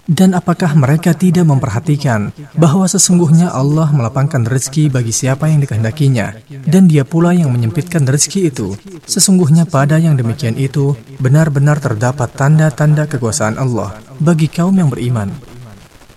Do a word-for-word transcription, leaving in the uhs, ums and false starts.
Dan apakah mereka tidak memperhatikan bahwa sesungguhnya Allah melapangkan rezeki bagi siapa yang dikehendakinya, dan Dia pula yang menyempitkan rezeki itu? Sesungguhnya pada yang demikian itu benar-benar terdapat tanda-tanda kekuasaan Allah bagi kaum yang beriman.